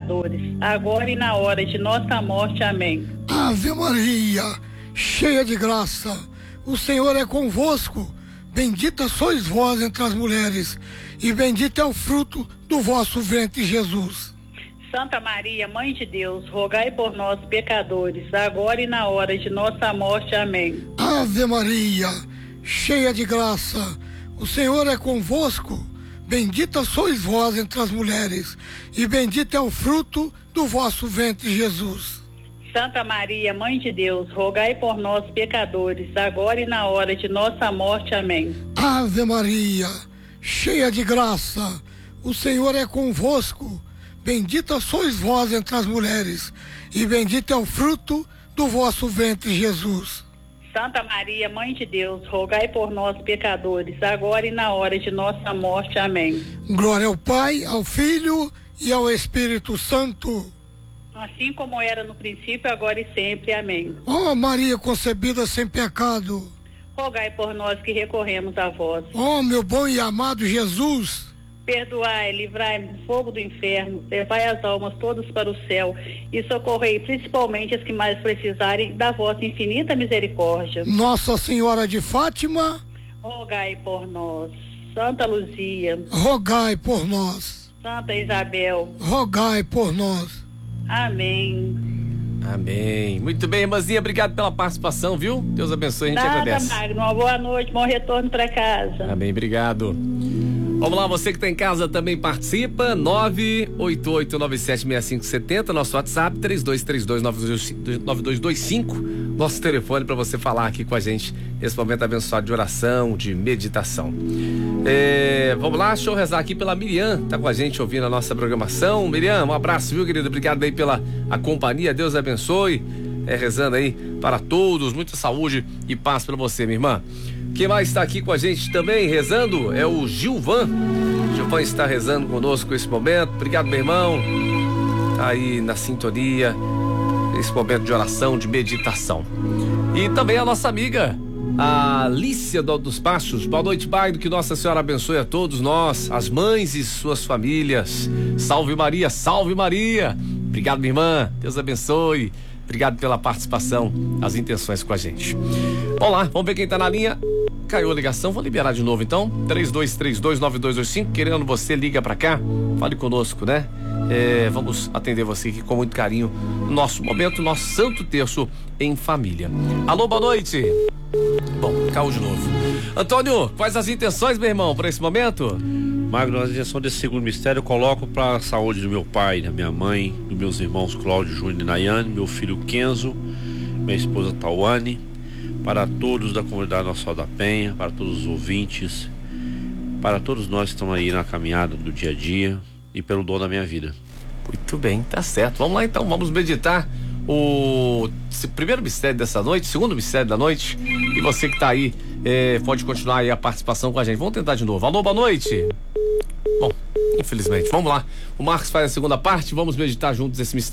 pecadores, agora e na hora de nossa morte. Amém. Ave Maria, cheia de graça, o Senhor é convosco. Bendita sois vós entre as mulheres, e bendito é o fruto do vosso ventre, Jesus. Santa Maria, Mãe de Deus, rogai por nós, pecadores, agora e na hora de nossa morte. Amém. Ave Maria, cheia de graça, o Senhor é convosco. Bendita sois vós entre as mulheres, e bendito é o fruto do vosso ventre, Jesus. Santa Maria, Mãe de Deus, rogai por nós, pecadores, agora e na hora de nossa morte. Amém. Ave Maria, cheia de graça, o Senhor é convosco. Bendita sois vós entre as mulheres, e bendito é o fruto do vosso ventre, Jesus. Santa Maria, Mãe de Deus, rogai por nós, pecadores, agora e na hora de nossa morte. Amém. Glória ao Pai, ao Filho e ao Espírito Santo. Assim como era no princípio, agora e sempre. Amém. Ó Maria concebida sem pecado, Rogai por nós que recorremos a vós. ó meu bom e amado Jesus, Perdoai, livrai-me do fogo do inferno, levai as almas todas para o céu e socorrei principalmente as que mais precisarem da vossa infinita misericórdia. Nossa Senhora de Fátima, Rogai por nós. Santa Luzia, rogai por nós. Santa Isabel, Rogai por nós. amém. Amém. Muito bem, irmãzinha, obrigado pela participação, viu? Deus abençoe, a gente Nada, agradece. Magno, uma boa noite, bom retorno para casa. Amém, obrigado. Vamos lá, você que está em casa também participa, 988976570, nosso WhatsApp, 32329225, nosso telefone para você falar aqui com a gente nesse momento abençoado de oração, de meditação. Vamos lá, deixa eu rezar aqui pela Miriam, tá com a gente ouvindo a nossa programação. Miriam, um abraço, viu, querido? Obrigado aí pela a companhia, Deus abençoe. Rezando aí para todos, muita saúde e paz para você, minha irmã. Quem mais está aqui com a gente também rezando é o Gilvan. Gilvan está rezando conosco nesse momento. Obrigado, meu irmão. Tá aí na sintonia, esse momento de oração, de meditação. E também a nossa amiga, a Alícia dos Passos. Boa noite, Magno, que Nossa Senhora abençoe a todos nós, as mães e suas famílias. Salve Maria, salve Maria. Obrigado, minha irmã. Deus abençoe. Obrigado pela participação, as intenções com a gente. Vamos lá, vamos ver quem tá na linha. Caiu a ligação, vou liberar de novo então. 32329225, querendo você, liga pra cá, fale conosco, né? Vamos atender você aqui com muito carinho no nosso momento, nosso Santo Terço em família. Alô, boa noite. Bom, caiu de novo. Antônio, quais as intenções, meu irmão, para esse momento? Magno, a intenção desse segundo mistério eu coloco para a saúde do meu pai, da minha mãe, dos meus irmãos Cláudio, Júnior e Nayane, meu filho Kenzo, minha esposa Tawane, para todos da comunidade Nossa Senhora da Penha, para todos os ouvintes, para todos nós que estamos aí na caminhada do dia a dia e pelo dom da minha vida. Muito bem, tá certo. Vamos lá então, vamos meditar o primeiro mistério dessa noite, segundo mistério da noite. E você que tá aí, pode continuar aí a participação com a gente. Vamos tentar de novo. Alô, boa noite. Bom, infelizmente, vamos lá. O Marcos faz a segunda parte, vamos meditar juntos esse mistério.